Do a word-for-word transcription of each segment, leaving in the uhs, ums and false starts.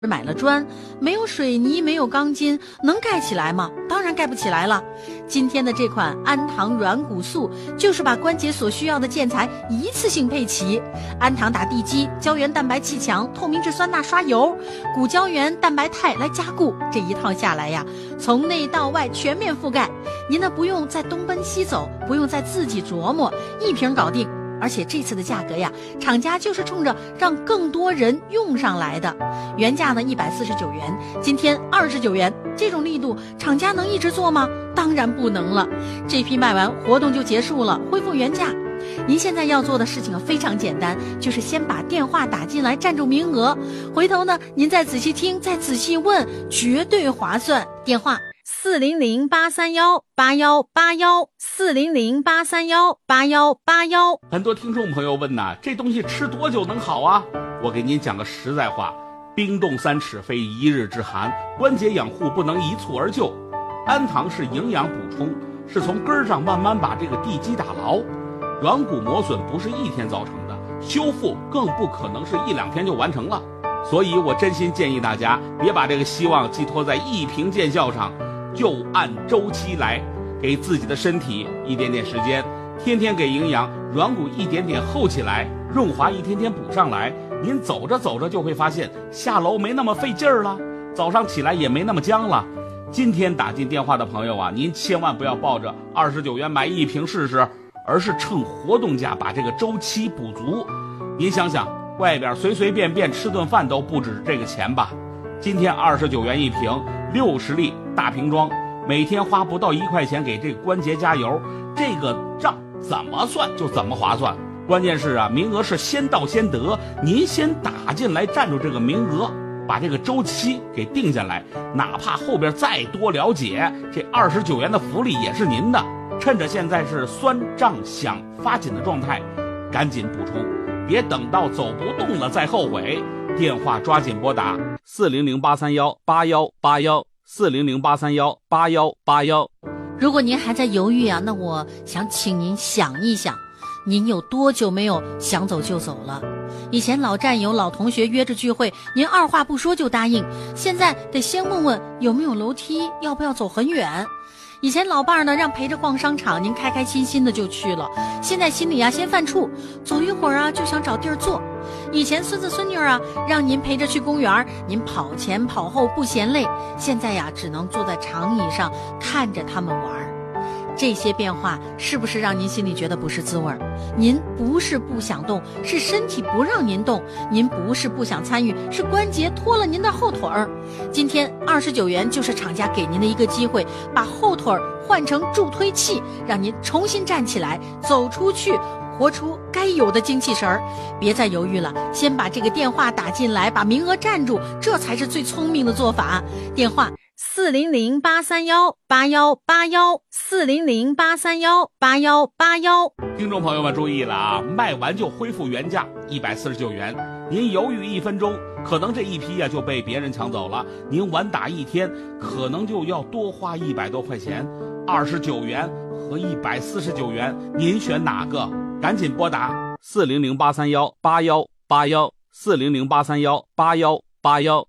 买了砖，没有水泥，没有钢筋，能盖起来吗？当然盖不起来了。今天的这款安堂软骨素就是把关节所需要的建材一次性配齐。安堂打地基，胶原蛋白气墙，透明质酸钠刷油，骨胶原蛋白肽来加固，这一套下来呀，从内到外全面覆盖。您呢不用再东奔西走，不用再自己琢磨，一瓶搞定。而且这次的价格呀，厂家就是冲着让更多人用上来的。原价呢一百四十九元，今天二十九元，这种力度厂家能一直做吗？当然不能了。这批卖完活动就结束了，恢复原价。您现在要做的事情非常简单，就是先把电话打进来占住名额，回头呢您再仔细听，再仔细问，绝对划算。电话四零零八三幺八幺八幺，四零零八三幺八幺八幺。 很多听众朋友问呐，这东西吃多久能好啊？我给您讲个实在话，冰冻三尺非一日之寒，关节养护不能一蹴而就。安堂是营养补充，是从根儿上慢慢把这个地基打牢。软骨磨损不是一天造成的，修复更不可能是一两天就完成了。所以我真心建议大家别把这个希望寄托在一瓶见效上，就按周期来，给自己的身体一点点时间，天天给营养，软骨一点点厚起来，润滑一天天补上来。您走着走着就会发现下楼没那么费劲儿了，早上起来也没那么僵了。今天打进电话的朋友啊，您千万不要抱着二十九元买一瓶试试，而是趁活动价把这个周期补足。您想想，外边随随便便吃顿饭都不止这个钱吧？今天二十九元一瓶，六十粒大瓶装，每天花不到一块钱给这个关节加油，这个账怎么算就怎么划算。关键是啊，名额是先到先得，您先打进来占住这个名额，把这个周期给定下来，哪怕后边再多了解，这二十九元的福利也是您的。趁着现在是酸胀想发紧的状态，赶紧补充，别等到走不动了再后悔。电话抓紧拨打四零零八三幺八幺八幺，四零零八三幺八幺八幺。 如果您还在犹豫啊，那我想请您想一想，您有多久没有想走就走了？以前老战友老同学约着聚会，您二话不说就答应，现在得先问问有没有楼梯，要不要走很远。以前老伴儿呢让陪着逛商场，您开开心心的就去了，现在心里啊先犯怵，走一会儿啊就想找地儿坐。以前孙子孙女啊让您陪着去公园，您跑前跑后不嫌累，现在呀只能坐在长椅上看着他们玩。这些变化是不是让您心里觉得不是滋味？您不是不想动，是身体不让您动；您不是不想参与，是关节拖了您的后腿儿。今天二十九元就是厂家给您的一个机会，把后腿儿换成助推器，让您重新站起来，走出去，活出该有的精气神儿。别再犹豫了，先把这个电话打进来，把名额占住，这才是最聪明的做法。电话四零零八三幺八幺八幺，四零零八三幺八幺八幺。 听众朋友们注意了啊，卖完就恢复原价一百四十九元，您犹豫一分钟，可能这一批呀、啊、就被别人抢走了。您晚打一天，可能就要多花一百多块钱。二十九元和一百四十九元，您选哪个？赶紧拨打四零零八三幺八幺八幺，四零零八三幺八幺八幺。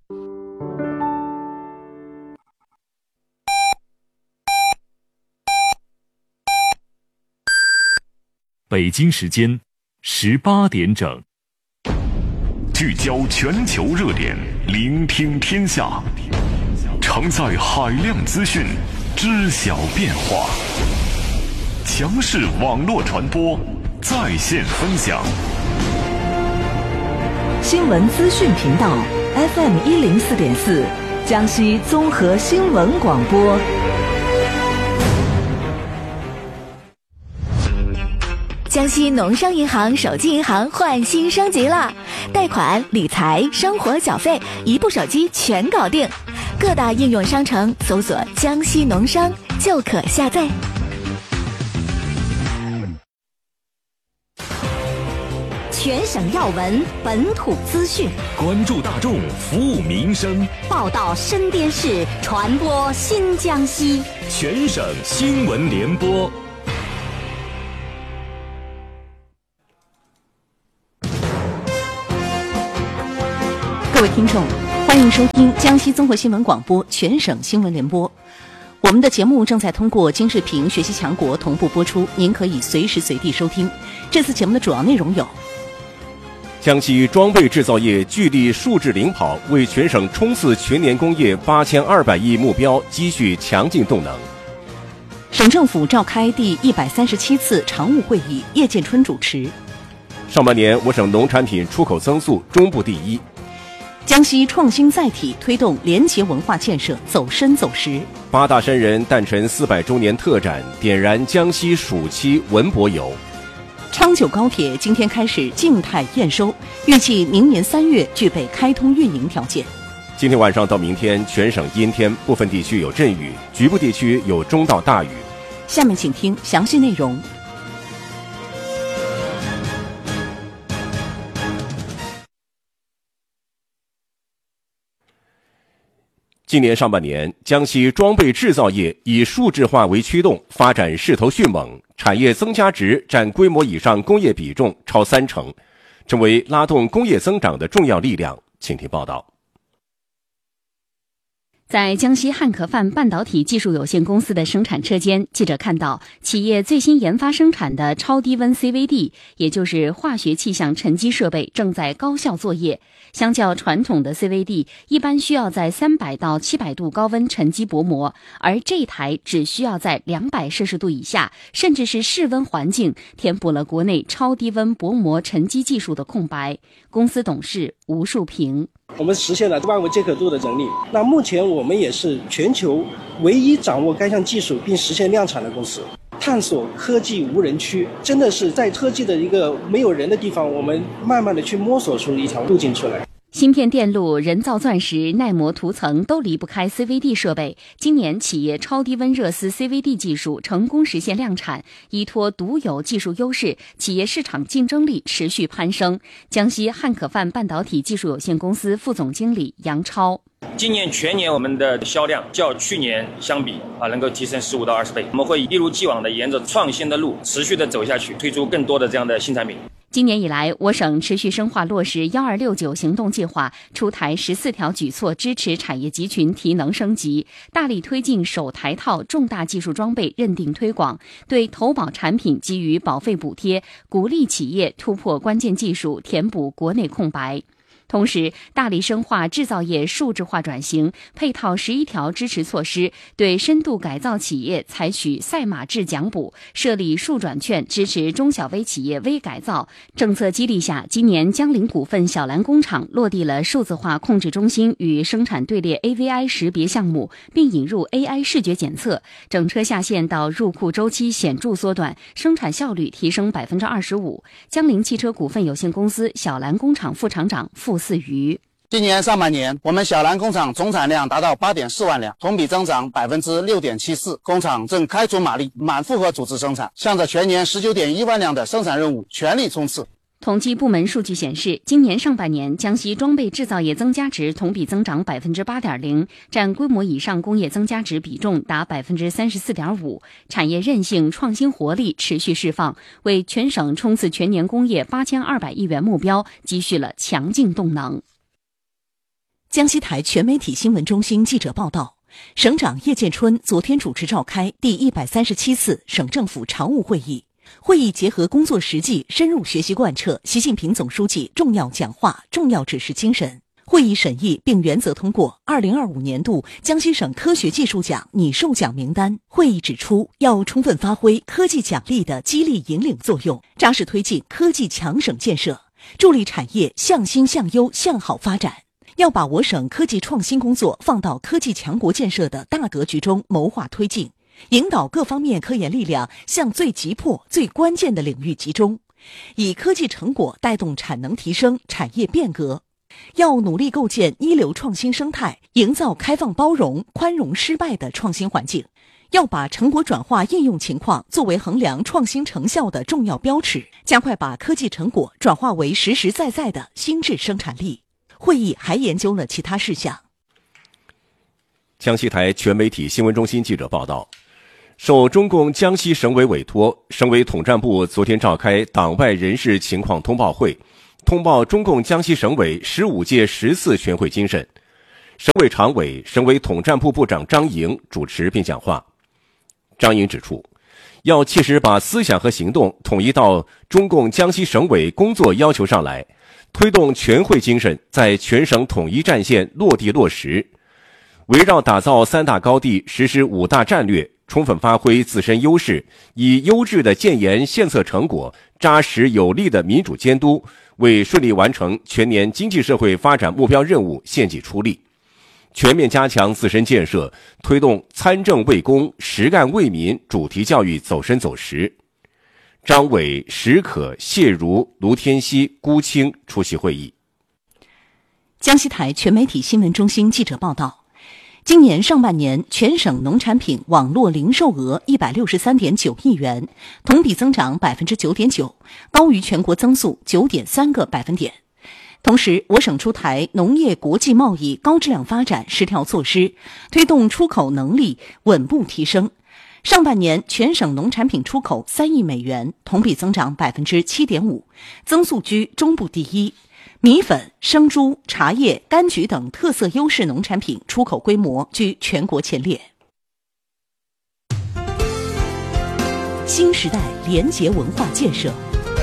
北京时间十八点整，聚焦全球热点，聆听天下，承载海量资讯，知晓变化，强势网络传播，在线分享。 新闻资讯频道 F M 一零四点四，江西综合新闻广播。 江西农商银行手机银行换新升级了，贷款、理财、生活缴费，一部手机全搞定。各大应用商城搜索“江西农商”就可下载。 全省要闻，本土资讯， 关注大众，服务民生， 报道身边事，传播新江西。 全省新闻联播。 各位听众， 欢迎收听江西综合新闻广播全省新闻联播。我们的节目正在通过京视频学习强国同步播出，您可以随时随地收听。这次节目的主要内容有： 江西装备制造业聚力数字领跑，为全省冲刺全年工业八千二百亿目标积蓄强劲动能。 省政府召开第一百三十七次常务会议，叶建春主持。 上半年我省农产品出口增速中部第一。 江西创新载体推动廉洁文化建设走深走实。 八大山人诞辰四百周年特展点燃江西暑期文博游。 昌九高铁今天开始静态验收，预计明年三月具备开通运营条件。 今天晚上到明天全省阴天，部分地区有阵雨，局部地区有中到大雨。 下面请听详细内容。 今年上半年，江西装备制造业以数字化为驱动，发展势头迅猛，产业增加值占规模以上工业比重超三成，成为拉动工业增长的重要力量。请听报道。 在江西汉可范半导体技术有限公司的生产车间，记者看到企业最新研发生产的超低温 C V D， 也就是化学气象沉积设备正在高效作业。相较传统的 C V D， 一般需要在三百到七百度高温沉积薄膜，而这台只需要在两百摄氏度以下，甚至是室温环境，填补了国内超低温薄膜沉积技术的空白。公司董事吴树平： 我们实现了万维接口度的能力。那目前我们也是全球唯一掌握该项技术并实现量产的公司。探索科技无人区，真的是在科技的一个没有人的地方，我们慢慢的去摸索出一条路径出来。 芯片电路、人造钻石、耐磨涂层都离不开 C V D 设备。今年企业超低温热丝 C V D 技术成功实现量产，依托独有技术优势，企业市场竞争力持续攀升。江西汉可范半导体技术有限公司副总经理杨超： 今年全年我们的销量较去年相比啊，能够提升十五到二十倍。我们会一如既往的沿着创新的路持续的走下去，推出更多的这样的新产品。 今年以来，我省持续深化落实幺二六九行动计划，出台十四条举措，支持产业集群提能升级，大力推进首台套重大技术装备认定推广，对投保产品给予保费补贴，鼓励企业突破关键技术，填补国内空白。同时，大力深化制造业数字化转型，配套十一条支持措施，对深度改造企业采取赛马制奖补，设立数转券支持中小微企业微改造。政策激励下，今年江铃股份小蓝工厂落地了数字化控制中心与生产队列 A V I 识别项目，并引入 A I 视觉检测，整车下线到入库周期显著缩短，生产效率提升百分之二十五。江铃汽车股份有限公司小蓝工厂副厂长傅四余： 今年上半年，我们小蓝工厂总产量达到 八点四万辆，同比增长 百分之六点七四。工厂正开足马力，满负荷组织生产，向着全年 十九点一万辆的生产任务全力冲刺。 统计部门数据显示，今年上半年江西装备制造业增加值同比增长 百分之八点零， 占规模以上工业增加值比重达 百分之三十四点五， 产业韧性、创新活力持续释放，为全省冲刺全年工业八千二百亿元目标积蓄了强劲动能。 江西台全媒体新闻中心记者报道，省长叶建春昨天主持召开第一百三十七次省政府常务会议。会议结合工作实际，深入学习贯彻习近平总书记重要讲话、重要指示精神。会议审议并原则通过二零二五年度江西省科学技术奖拟授奖名单。会议指出，要充分发挥科技奖励的激励引领作用，扎实推进科技强省建设，助力产业向新向优向好发展。要把我省科技创新工作放到科技强国建设的大格局中谋划推进，引导各方面科研力量向最急迫、最关键的领域集中，以科技成果带动产能提升、产业变革。要努力构建一流创新生态，营造开放包容、宽容失败的创新环境。要把成果转化应用情况作为衡量创新成效的重要标尺，加快把科技成果转化为实实在在的新质生产力。会议还研究了其他事项。 江西台全媒体新闻中心记者报道，受中共江西省委委托，省委统战部昨天召开党外人事情况通报会，通报中共江西省委十五届十四全会精神。 省委常委、省委统战部部长张营主持并讲话。张营指出，要切实把思想和行动统一到中共江西省委工作要求上来，推动全会精神在全省统一战线落地落实，围绕打造三大高地，实施五大战略，充分发挥自身优势，以优质的建言献策成果，扎实有力的民主监督，为顺利完成全年经济社会发展目标任务献计出力，全面加强自身建设，推动参政为公、实干为民主题教育走深走实。张伟、石可、谢如、卢天熙、辜清出席会议。 江西台全媒体新闻中心记者报道，今年上半年全省农产品网络零售额一百六十三点九亿元，同比增长百分之九点九，高于全国增速九点三个百分点。同时，我省出台农业国际贸易高质量发展十条措施，推动出口能力稳步提升。上半年全省农产品出口三亿美元，同比增长百分之七点五，增速居中部第一。米粉、生猪、茶叶、柑橘等特色优势农产品出口规模居全国前列。新时代廉洁文化建设。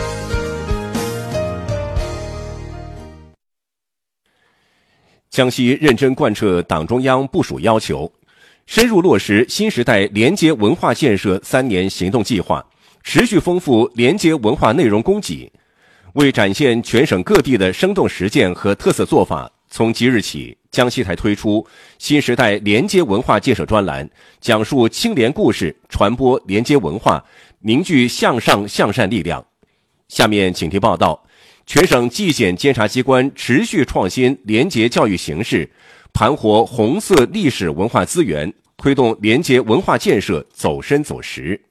江西认真贯彻党中央部署要求，深入落实新时代廉洁文化建设三年行动计划，持续丰富廉洁文化内容供给。为展现全省各地的生动实践和特色做法，从即日起，江西台推出新时代廉洁文化建设专栏，讲述清廉故事，传播廉洁文化，凝聚向上向善力量。下面请听报道。全省纪检监察机关持续创新廉洁教育形式，盘活红色历史文化资源，推动廉洁文化建设走深走实。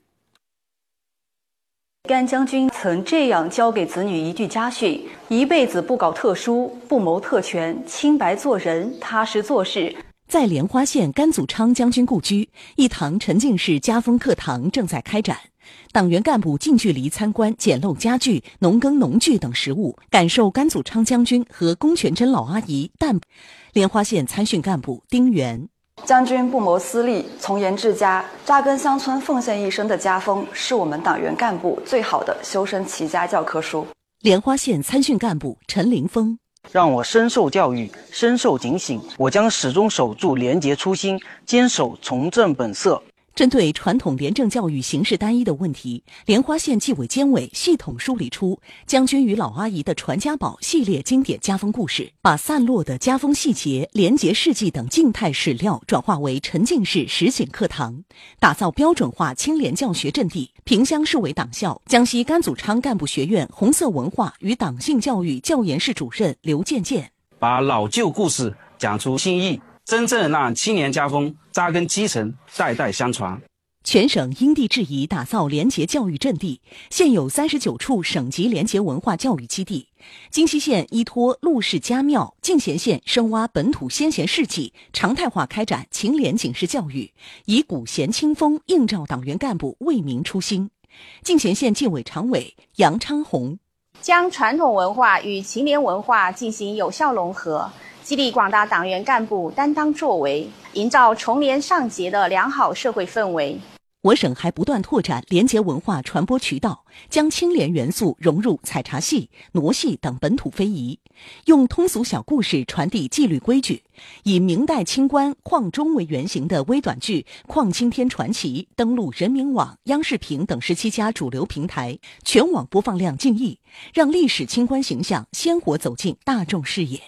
甘将军曾这样教给子女一句家训：一辈子不搞特殊，不谋特权，清白做人，踏实做事。 在莲花县甘祖昌将军故居，一堂沉浸式家风课堂正在开展。党员干部近距离参观简陋家具、农耕农具等实物，感受甘祖昌将军和龚全珍老阿姨诞。莲花县参训干部丁元： 将军不谋私利，从严治家，扎根乡村，奉献一生的家风，是我们党员干部最好的修身齐家教科书。 莲花县参训干部陈凌峰： 让我深受教育，深受警醒，我将始终守住廉洁初心，坚守从政本色。 针对传统廉政教育形式单一的问题，莲花县纪委监委系统梳理出将军与老阿姨的传家宝系列经典家风故事，把散落的家风细节、廉洁事迹等静态史料转化为沉浸式实景课堂，打造标准化清廉教学阵地。萍乡市委党校江西甘祖昌干部学院红色文化与党性教育教研室主任刘健健： 把老旧故事讲出新意，真正让清廉家风扎根基层，代代相传。 全省因地制宜打造廉洁教育阵地，现有三十九处省级廉洁文化教育基地。金溪县依托陆氏家庙，进贤县深挖本土先贤事迹，常态化开展清廉警示教育，以古贤清风映照党员干部为民初心。进贤县纪委常委杨昌红： 将传统文化与清廉文化进行有效融合，激励广大党员干部担当作为，营造从廉上节的良好社会氛围。 我省还不断拓展廉洁文化传播渠道，将清廉元素融入采茶戏、傩戏等本土非遗，用通俗小故事传递纪律规矩，以明代清官邝忠为原型的微短剧《邝青天传奇》登陆人民网、央视频等十七家主流平台，全网播放量近亿，让历史清官形象鲜活走进大众视野。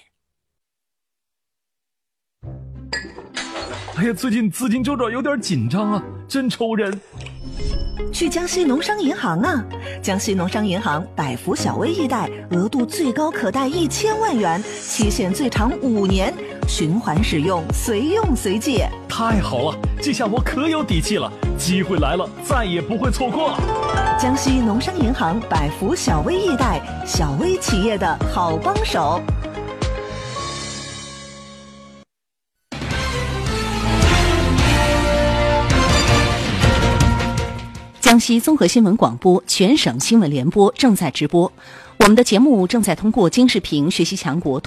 哎呀，最近资金周转有点紧张啊，真愁人。 去江西农商银行啊！江西农商银行百福小微易贷，额度最高可贷一千万元，期限最长五年，循环使用，随用随借。 太好了，这下我可有底气了，机会来了，再也不会错过了。 江西农商银行百福小微易贷，小微企业的好帮手。 江西综合新闻广播全省新闻联播正在直播，我们的节目正在通过京视频学习强国